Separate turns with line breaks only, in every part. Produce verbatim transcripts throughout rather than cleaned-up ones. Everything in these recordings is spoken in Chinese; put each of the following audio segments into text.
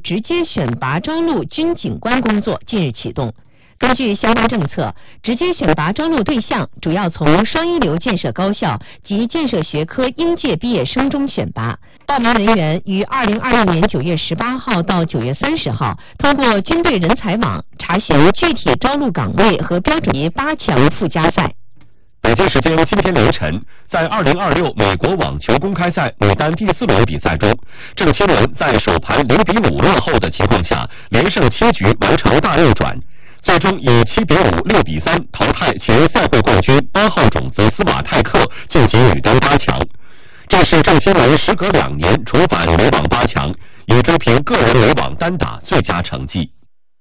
直接选拔招录军警官工作近日启动。根据相关政策，直接选拔招录对象主要从双一流建设高校及建设学科应届毕业生中选拔。报名人员于二零二一年九月十八号到九月三十号，通过军队人才网查询具体招录岗位和标准级八强附加赛。
北京时间今天凌晨，在二零二六美国网球公开赛女单第四轮比赛中，郑钦文在首盘零比五落后的情况下，连胜七局完成大逆转，最终以七比五、六比三淘汰前赛会冠军八号种子斯瓦泰克，晋级女单八强。这是郑钦文时隔两年重返美网八强，也追平个人美网单打最佳成绩。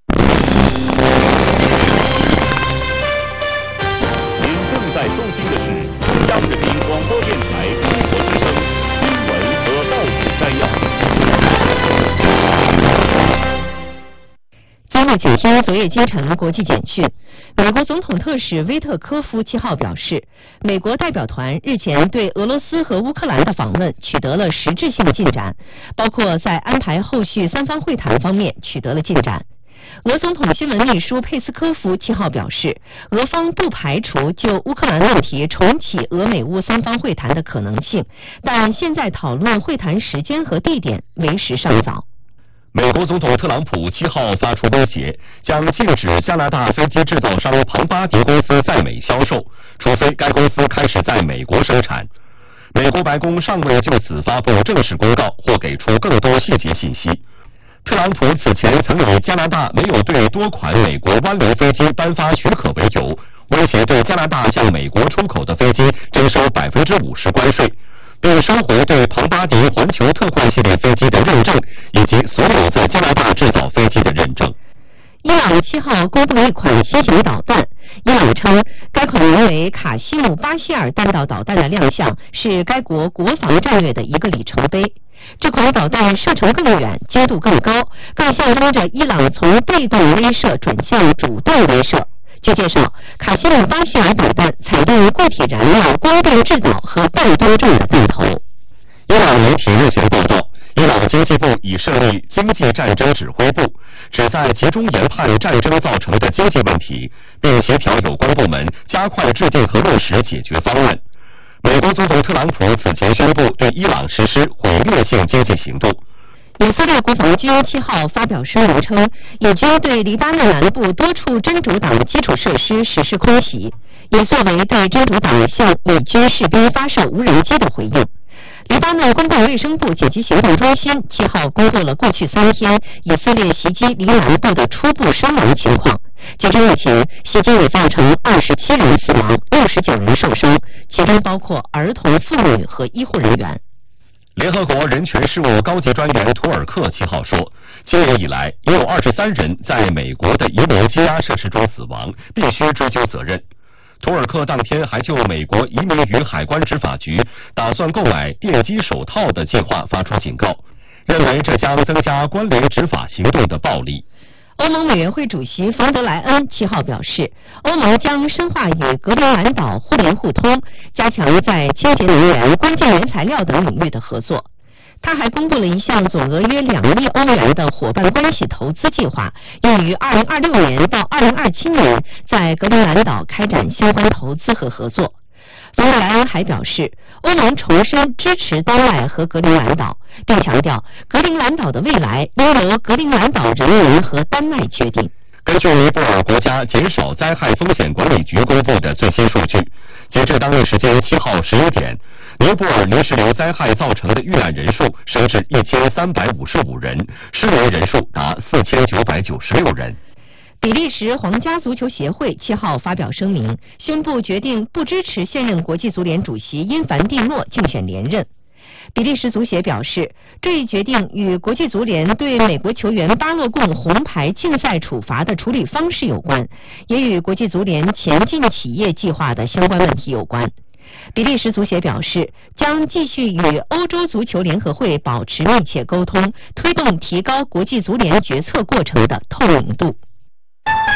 在收听的是中央人民广播电台中国之声新闻和报纸摘要。
今日九天，昨夜今晨国际简讯，美国总统特使威特科夫七号表示，美国代表团日前对俄罗斯和乌克兰的访问取得了实质性的进展，包括在安排后续三方会谈方面取得了进展。俄总统新闻秘书佩斯科夫七号表示，俄方不排除就乌克兰问题重启俄美乌三方会谈的可能性，但现在讨论会谈时间和地点为时尚早。
美国总统特朗普七号发出威胁，将禁止加拿大飞机制造商庞巴迪公司在美销售，除非该公司开始在美国生产。美国白宫尚未就此发布正式公告或给出更多细节信息。特朗普此前曾以加拿大没有对多款美国湾流飞机颁发许可为由，威胁对加拿大向美国出口的飞机征收百分之五十关税，并收回对庞巴迪环球特快系列飞机的认证，以及所有在加拿大制造飞机的认证。
伊朗七号公布了一款新型导弹，伊朗称该款名为卡西姆巴希尔弹道导弹的亮相是该国国防战略的一个里程碑。这款导弹射程更远，精度更高，更象征着伊朗从被动威慑转向主动威慑。据介绍，卡西姆巴希尔导弹采用固体燃料光电制导和半吨重的弹头。
伊朗媒体日前报道，伊朗经济部已设立经济战争指挥部，旨在集中研判战争造成的经济问题，并协调有关部门加快制定和落实解决方案。美国总统特朗普此前宣布对伊朗实施毁灭性经济行动。
以色列国防军七号发表声明称，以军对黎巴嫩南部多处真主党基础设施实施空袭，也作为对真主党向以军士兵发射无人机的回应。黎巴嫩公共卫生部紧急行动中心七号公布了过去三天以色列袭击黎南部的初步伤亡情况。截至目前，袭击已造成二十七人死亡，六十九人受伤，其中包括儿童、妇女和医护人员。
联合国人权事务高级专员图尔克七号说，今年以来已有二十三人在美国的移民羁押设施中死亡，必须追究责任。图尔克当天还就美国移民与海关执法局打算购买电击手套的计划发出警告，认为这将增加关联执法行动的暴力。
欧盟委员会主席冯德莱恩七号表示，欧盟将深化与格陵兰岛互联互通，加强在清洁能源、关键原材料等领域的合作。他还公布了一项总额约两亿欧元的伙伴关系投资计划，用于二零二六年到二零二七年在格陵兰岛开展相关投资和合作。冯德莱恩还表示，欧盟重申支持丹麦和格陵兰岛，并强调格陵兰岛的未来应由格陵兰岛人民和丹麦决定。
根据尼泊尔国家减少灾害风险管理局公布的最新数据，截至当地时间七号十一点，尼泊尔泥石流灾害造成的遇难人数升至一千三百五十五人，失联人数达四千九百九十六人。
比利时皇家足球协会七号发表声明，宣布决定不支持现任国际足联主席因凡蒂诺竞选连任。比利时足协表示，这一决定与国际足联对美国球员巴洛贡红牌禁赛处罚的处理方式有关，也与国际足联前进企业计划的相关问题有关。比利时足协表示，将继续与欧洲足球联合会保持密切沟通，推动提高国际足联决策过程的透明度。